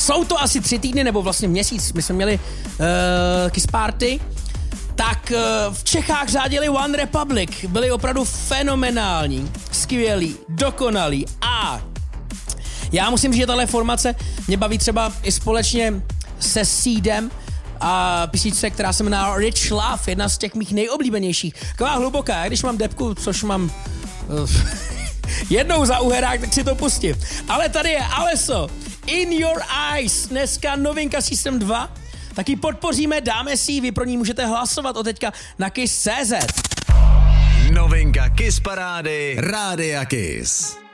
jsou to asi 3 týdny, nebo vlastně měsíc, my jsme měli Kiss Party, tak v Čechách řádili One Republic, byli opravdu fenomenální, skvělí, dokonalí a já musím říct, že tahle formace mě baví třeba i společně se Seedem a písničce, která se jmenuje Rich Love, jedna z těch mých nejoblíbenějších. Taková hluboká, když mám depku, což mám jednou za uherák, tak si to pustím. Ale tady je Alesso, In Your Eyes, dneska novinka System 2, taky podpoříme, dáme si ji, vy pro ní můžete hlasovat od teďka na Kiss.cz. Novinka Kiss Parády Rádia Kiss.